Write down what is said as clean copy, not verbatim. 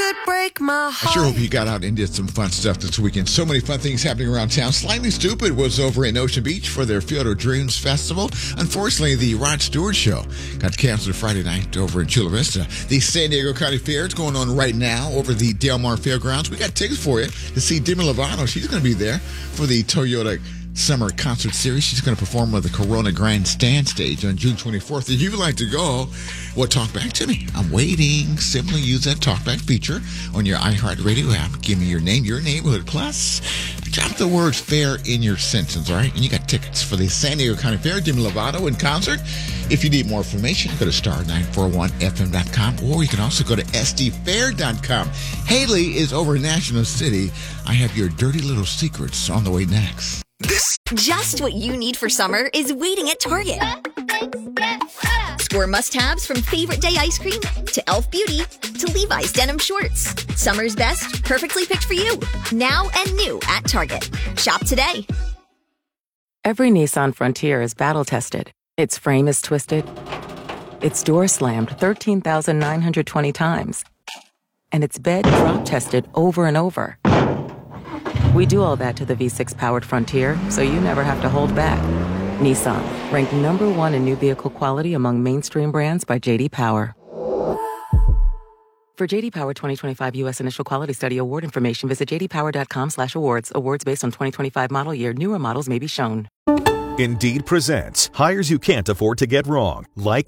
could break my I heart. sure hope you got out and did some fun stuff this weekend. So many fun things happening around town. Slightly Stupid was over in Ocean Beach for their Field of Dreams Festival. Unfortunately, the Rod Stewart Show got canceled Friday night over in Chula Vista. The San Diego County Fair is going on right now over the Del Mar Fairgrounds. We got tickets for you to see Demi Lovato. She's going to be there for the Toyota Summer Concert Series. She's going to perform with the Corona Grandstand stage on June 24th. If you would like to go, well, talk back to me. I'm waiting. Simply use that talkback feature on your iHeartRadio app. Give me your name, your neighborhood, plus drop the words fair in your sentence, all right? And you got tickets for the San Diego County Fair, Demi Lovato in concert. If you need more information, go to star941fm.com, or you can also go to sdfair.com. Haley is over in National City. I have your dirty little secrets on the way next. Just what you need for summer is waiting at Target. Score must-haves from Favorite Day ice cream to Elf Beauty to Levi's denim shorts. Summer's best, perfectly picked for you. Now and new at Target. Shop today. Every Nissan Frontier is battle-tested. Its frame is twisted. Its door slammed 13,920 times. And its bed drop-tested over and over. We do all that to the V6-powered Frontier, so you never have to hold back. Nissan, ranked number one in new vehicle quality among mainstream brands by J.D. Power. For J.D. Power 2025 U.S. Initial Quality Study award information, visit jdpower.com/awards. Awards based on 2025 model year. Newer models may be shown. Indeed presents hires you can't afford to get wrong, like